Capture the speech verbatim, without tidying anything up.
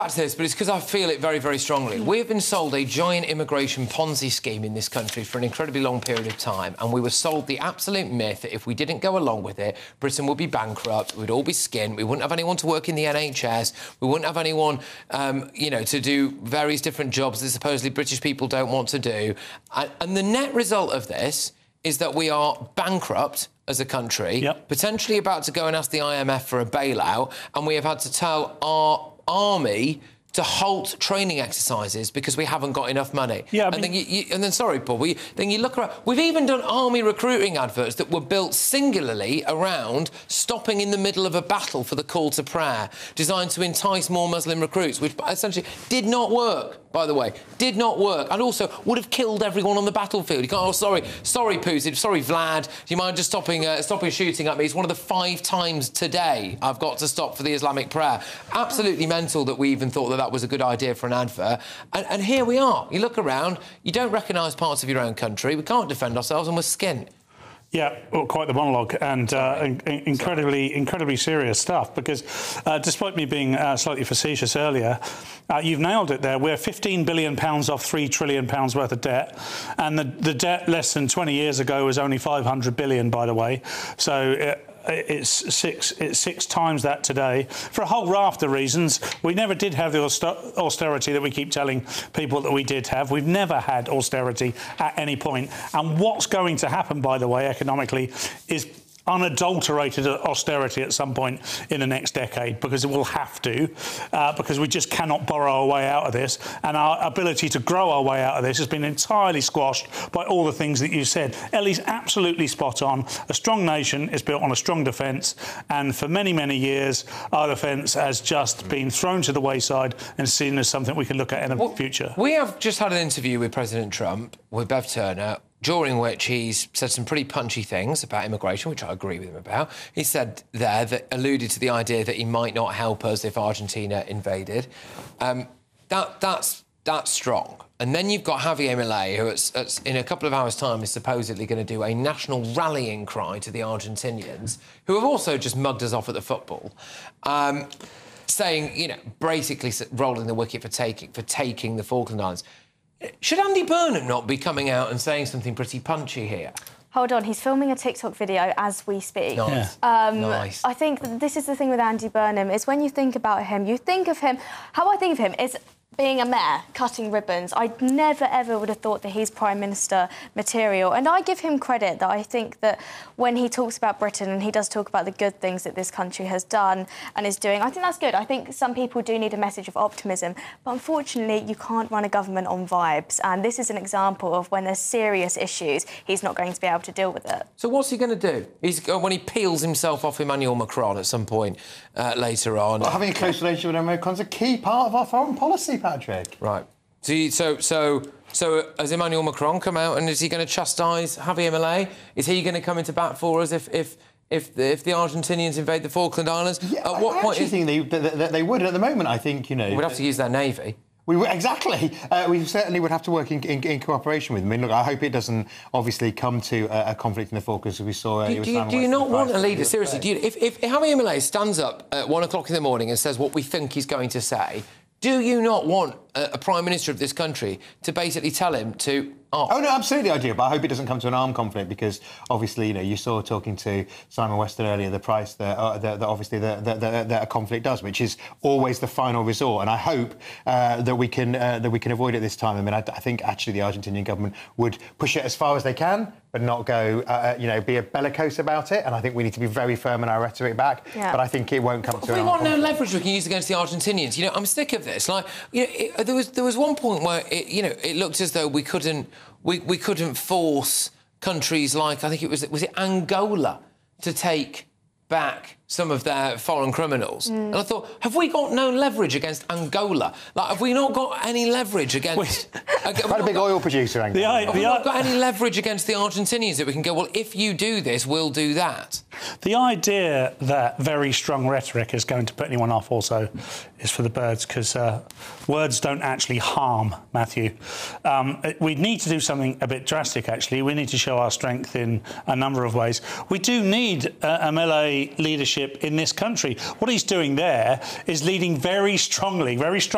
That's this, but it's because I feel it very, very strongly. We've been sold a giant immigration Ponzi scheme in this country for an incredibly long period of time, and we were sold the absolute myth that if we didn't go along with it, Britain would be bankrupt, we'd all be skint, we wouldn't have anyone to work in the N H S, we wouldn't have anyone, um, you know, to do various different jobs that supposedly British people don't want to do. And, and the net result of this is that we are bankrupt as a country, yep. potentially about to go and ask the I M F for a bailout, and we have had to tell our army to halt training exercises because we haven't got enough money. Yeah, I mean... and then you, you, and then sorry, Paul, we, then you look around. We've even done army recruiting adverts that were built singularly around stopping in the middle of a battle for the call to prayer, designed to entice more Muslim recruits, which essentially did not work. By the way, did not work, and also would have killed everyone on the battlefield. You can't. Oh, sorry, sorry, Putin. Sorry, Vlad. Do you mind just stopping, uh, stopping shooting at me? It's one of the five times today I've got to stop for the Islamic prayer. Absolutely mental that we even thought that that was a good idea for an advert. And, and here we are. You look around, you don't recognise parts of your own country. We can't defend ourselves, and we're skint. Yeah, well, quite the monologue, and uh, in incredibly, Sorry. incredibly serious stuff. Because, uh, despite me being uh, slightly facetious earlier, uh, you've nailed it there. We're fifteen billion pounds off three trillion pounds worth of debt, and the, the debt less than twenty years ago was only five hundred billion, by the way. So. It, It's six, it's six times that today, for a whole raft of reasons. We never did have the austerity that we keep telling people that we did have. We've never had austerity at any point. And what's going to happen, by the way, economically, is unadulterated austerity at some point in the next decade, because it will have to, uh, because we just cannot borrow our way out of this, and our ability to grow our way out of this has been entirely squashed by all the things that you said. Ellie's absolutely spot on. A strong nation is built on a strong defence, and for many, many years, our defence has just been thrown to the wayside and seen as something we can look at in the well, future. We have just had an interview with President Trump, with Bev Turner, during which he's said some pretty punchy things about immigration, which I agree with him about. He said there that alluded to the idea that he might not help us if Argentina invaded. Um, that, that's, that's strong. And then you've got Javier Milei, who it's, it's, in a couple of hours' time is supposedly going to do a national rallying cry to the Argentinians, who have also just mugged us off at the football, um, saying, you know, basically rolling the wicket for taking, for taking the Falkland Islands. Should Andy Burnham not be coming out and saying something pretty punchy here? Hold on, he's filming a TikTok video as we speak. Nice. Yeah. Um, nice. I think this is the thing with Andy Burnham, is when you think about him, you think of him... How I think of him is being a mayor, cutting ribbons. I never, ever would have thought that he's Prime Minister material. And I give him credit that I think that when he talks about Britain and he does talk about the good things that this country has done and is doing, I think that's good. I think some people do need a message of optimism. But unfortunately, you can't run a government on vibes. And this is an example of when there's serious issues, he's not going to be able to deal with it. So what's he going to do? He's when he peels himself off Emmanuel Macron at some point uh, later on. Well, having a close relationship with Emmanuel is a key part of our foreign policy, Patrick. Right. So, you, so, so, so has Emmanuel Macron come out, and is he going to chastise Javier Milei? Is he going to come into bat for us if, if, if, the, if the Argentinians invade the Falkland Islands? Yeah, at what I point actually is... think they, they, they would. At the moment, I think, you know... We'd have to use their navy. We would, exactly. Uh, we certainly would have to work in, in, in cooperation with them. I mean, look, I hope it doesn't obviously come to a, a conflict in the Falklands, as we saw. Uh, Do, do, you, do you not want a leader? Seriously, do you, if, if Javier Milei stands up at one o'clock in the morning and says what we think he's going to say, do you not want a, a Prime Minister of this country to basically tell him to... Oh. oh, no, absolutely I do, but I hope it doesn't come to an armed conflict, because, obviously, you know, you saw talking to Simon Weston earlier the price that, uh, that, that obviously, that, that, that a conflict does, which is always the final resort, and I hope uh, that we can uh, that we can avoid it this time. I mean, I, I think, actually, the Argentinian government would push it as far as they can, but not go, uh, you know, be a bellicose about it, and I think we need to be very firm in our rhetoric back, yeah. But I think it won't come but to an an armed armed conflict. We want no leverage we can use against the Argentinians. You know, I'm sick of this. Like, you know, it, there was there was one point where, it, you know, it looked as though we couldn't... We, we couldn't force countries like, I think it was, was it Angola, to take back some of their foreign criminals. Mm. And I thought, have we got no leverage against Angola? Like, have we not got any leverage against... Quite a big got, oil producer, Angola. The, have we not got any leverage against the Argentinians that we can go, well, if you do this, we'll do that? The idea that very strong rhetoric is going to put anyone off also is for the birds, because uh, words don't actually harm, Matthew. Um, we need to do something a bit drastic, actually. We need to show our strength in a number of ways. We do need uh, a Milei leadership in this country. What he's doing there is leading very strongly, very strongly